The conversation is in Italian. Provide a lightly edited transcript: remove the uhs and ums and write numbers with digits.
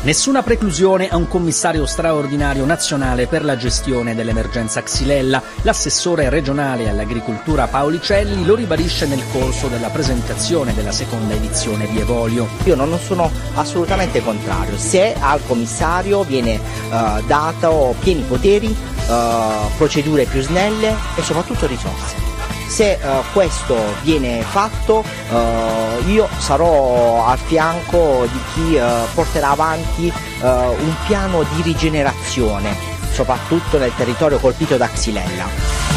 Nessuna preclusione a un commissario straordinario nazionale per la gestione dell'emergenza Xylella. L'assessore regionale all'agricoltura Paolicelli lo ribadisce nel corso della presentazione della seconda edizione di Evolio. Io non sono assolutamente contrario se al commissario viene dato pieni poteri, procedure più snelle e soprattutto risorse. Se questo viene fatto io sarò al fianco di chi porterà avanti un piano di rigenerazione, soprattutto nel territorio colpito da Xylella.